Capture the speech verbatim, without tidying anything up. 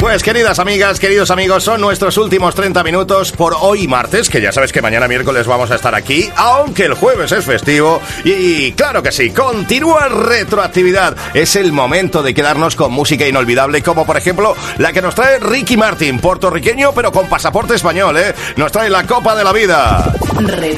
Pues queridas amigas, queridos amigos, son nuestros últimos treinta minutos por hoy martes, que ya sabes que mañana miércoles vamos a estar aquí, aunque el jueves es festivo. Y claro que sí, continúa retroactividad. Es el momento de quedarnos con música inolvidable, como por ejemplo la que nos trae Ricky Martin, puertorriqueño pero con pasaporte español, ¿eh? Nos trae la Copa de la Vida.